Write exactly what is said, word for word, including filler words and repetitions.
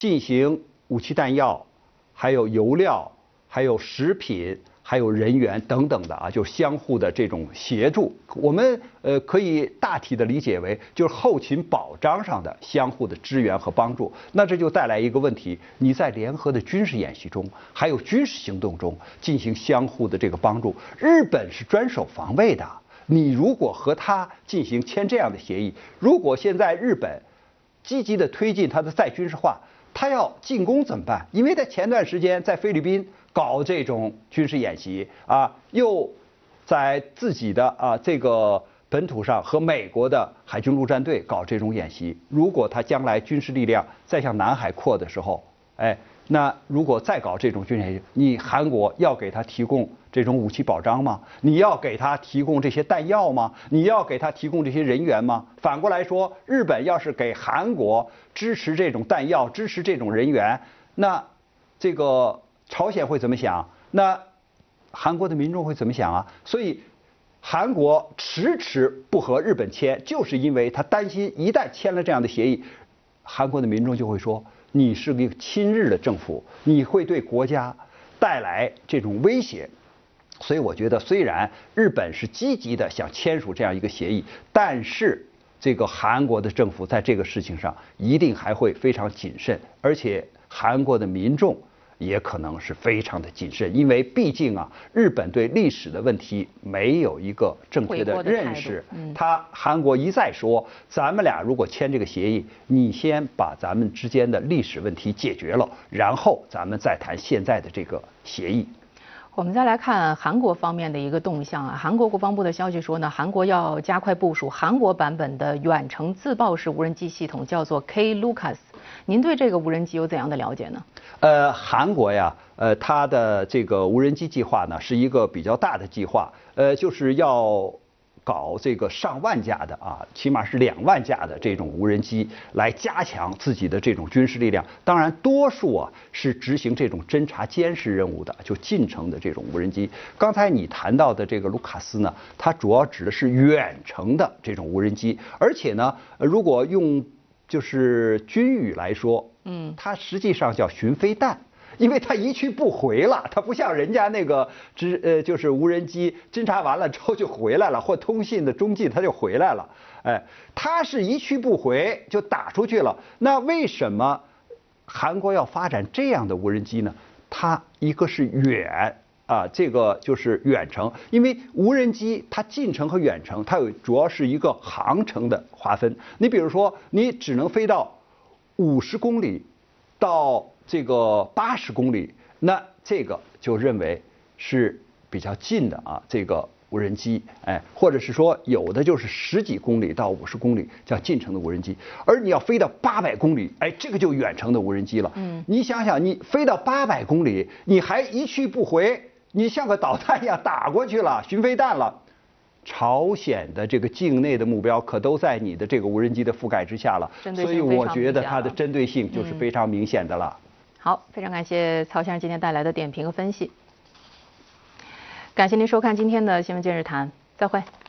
进行武器弹药，还有油料，还有食品。 还有人员等等的啊，就相互的这种协助，我们呃可以大体的理解为就是后勤保障上的相互的支援和帮助。那这就带来一个问题：你在联合的军事演习中，还有军事行动中进行相互的这个帮助。日本是专守防卫的，你如果和他进行签这样的协议，如果现在日本积极的推进它的再军事化，他要进攻怎么办？因为在前段时间在菲律宾。 搞这种军事演习啊，又在自己的啊这个本土上和美国的海军陆战队搞这种演习。如果他将来军事力量再向南海扩的时候，哎，那如果再搞这种军事演习，你韩国要给他提供这种武器保障吗？你要给他提供这些弹药吗？你要给他提供这些人员吗？反过来说，日本要是给韩国支持这种弹药、支持这种人员，那这个。 朝鲜会怎么想？那韩国的民众会怎么想啊？所以，韩国迟迟不和日本签，就是因为他担心一旦签了这样的协议，韩国的民众就会说你是个亲日的政府，你会对国家带来这种威胁。所以我觉得，虽然日本是积极的想签署这样一个协议，但是这个韩国的政府在这个事情上一定还会非常谨慎，而且韩国的民众。 也可能是非常的谨慎，因为毕竟啊，日本对历史的问题没有一个正确的认识。嗯、他韩国一再说，咱们俩如果签这个协议，你先把咱们之间的历史问题解决了，然后咱们再谈现在的这个协议。 我们再来看韩国方面的一个动向啊，韩国国防部的消息说呢，韩国要加快部署韩国版本的远程自爆式无人机系统，叫做 K Lucas。您对这个无人机有怎样的了解呢？ 呃，韩国呀，呃，它的这个无人机计划呢是一个比较大的计划，呃，就是要。 搞这个上万架的啊，起码是两万架的这种无人机，来加强自己的这种军事力量。当然，多数啊是执行这种侦察监视任务的，就近程的这种无人机。刚才你谈到的这个卢卡斯呢，它主要指的是远程的这种无人机，而且呢，如果用就是军语来说，嗯，它实际上叫巡飞弹。 因为它一去不回了，它不像人家那个侦呃就是无人机侦察完了之后就回来了，或通信的中继它就回来了，哎，它是一去不回就打出去了。那为什么韩国要发展这样的无人机呢？它一个是远啊，这个就是远程，因为无人机它近程和远程它有主要是一个航程的划分。你比如说，你只能飞到五十公里到。 这个八十公里，那这个就认为是比较近的啊，这个无人机，哎，或者是说有的就是十几公里到五十公里叫近程的无人机，而你要飞到八百公里，哎，这个就远程的无人机了。嗯，你想想，你飞到八百公里，你还一去不回，你像个导弹一样打过去了，巡飞弹了。 朝鲜的这个境内的目标可都在你的这个无人机的覆盖之下了，所以我觉得它的针对性就是非常明显的了。嗯、 好，非常感谢曹先生今天带来的点评和分析。感谢您收看今天的新闻今日谈，再会。